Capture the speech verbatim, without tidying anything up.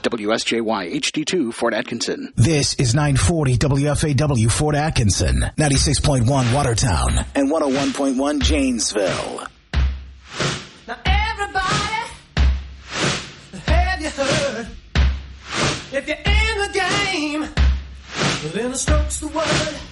W S J Y H D two, Fort Atkinson. This is nine forty W F A W, Fort Atkinson, ninety-six point one Watertown, and one oh one point one Janesville. Now everybody, have you heard? If you're in the game, then the stroke's the word.